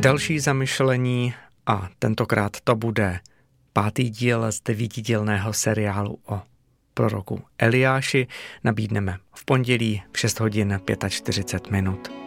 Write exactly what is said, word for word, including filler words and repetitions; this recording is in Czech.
Další zamyšlení, a tentokrát to bude pátý díl z devítidílného seriálu o proroku Eliáši, nabídneme v pondělí v šest hodin čtyřicet pět minut.